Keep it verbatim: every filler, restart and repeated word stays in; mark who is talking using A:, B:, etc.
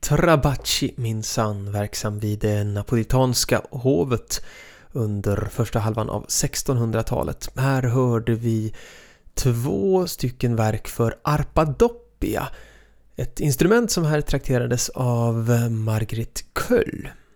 A: Trabacci minsann, verksam vid det napolitanska hovet under första halvan av sextonhundratalet. Här hörde vi två stycken verk för arpa doppia, ett instrument som här trakterades av Margrit Köll.